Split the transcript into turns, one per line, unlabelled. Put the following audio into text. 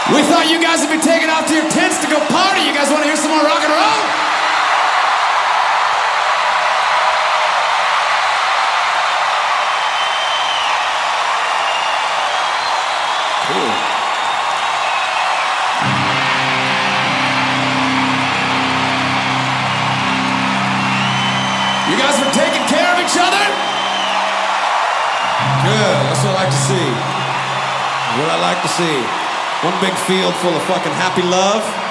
We thought you guys would be taking off to your tents to go party. You guys want to hear some more rock and roll? Cool. You guys were taking care of each other? Good, that's what I like to see. What I like to see. One big field full of fucking happy love.